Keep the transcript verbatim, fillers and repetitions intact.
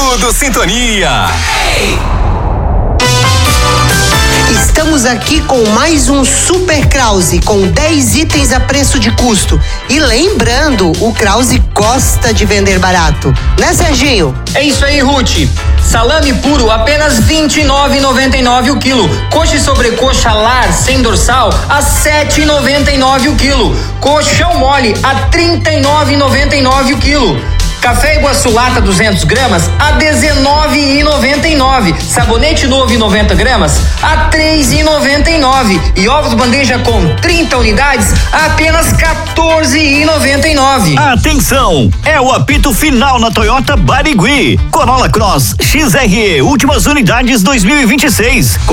Tudo Sintonia. Estamos aqui com mais um Super Krause, com dez itens a preço de custo. E lembrando, o Krause gosta de vender barato. Né, Serginho? É isso aí, Ruth. Salame puro, apenas vinte e nove reais e noventa e nove o quilo. Coxa e sobrecoxa lar, sem dorsal, a sete reais e noventa e nove o quilo. Colchão mole, a trinta e nove reais e noventa e nove o quilo. Café Iguaçu Lata duzentos gramas a dezenove reais e noventa e nove. Sabonete novo noventa gramas a três reais e noventa e nove. E ovos bandeja com trinta unidades a apenas quatorze reais e noventa e nove. Atenção, é o apito final na Toyota Barigui. Corolla Cross X R E, últimas unidades dois mil e vinte e seis.